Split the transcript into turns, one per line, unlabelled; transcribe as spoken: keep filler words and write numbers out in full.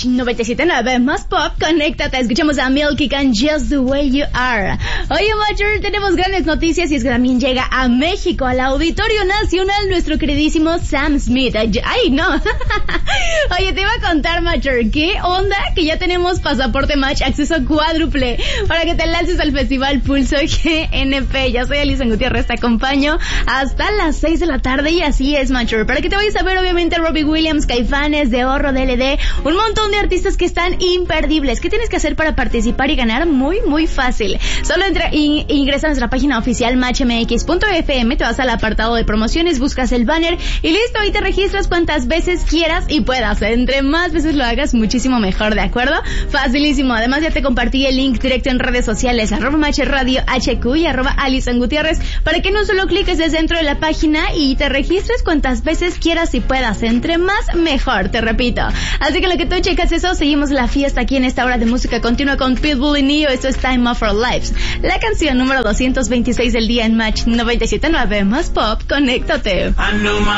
Match noventa y siete punto nueve más pop, conéctate, escuchamos a Milky con Just the Way You Are. Oye, Matcher, tenemos grandes noticias y es que también llega a México, al Auditorio Nacional, nuestro queridísimo Sam Smith. Ay, ay no. Oye, te iba a contar, Matcher, ¿qué onda? Que ya tenemos pasaporte Match, acceso cuádruple, para que te lances al Festival Pulso G N P. Ya soy Alison Gutiérrez, te acompaño hasta las seis de la tarde y así es, Matcher. Para que te vayas a ver, obviamente, Robbie Williams, Caifanes, De Horro, D L D, un montón de artistas que están imperdibles. ¿Qué tienes que hacer para participar y ganar? Muy, muy fácil. Solo entra, in, ingresa a nuestra página oficial match m x punto f m, te vas al apartado de promociones, buscas el banner y listo, ahí te registras cuantas veces quieras y puedas. Entre más veces lo hagas, muchísimo mejor, ¿de acuerdo? Facilísimo. Además, ya te compartí el link directo en redes sociales, arroba Match Radio H Q y arroba Alison Gutiérrez, para que no solo cliques desde dentro de la página y te registres cuantas veces quieras y puedas. Entre más, mejor, te repito. Así que lo que tú checas eso, seguimos la fiesta aquí en esta hora de música continua con Pitbull y Neo. Esto es Time of Our Lives, la canción número doscientos veintiséis del día en Match noventa y siete punto nueve más pop. Conéctate.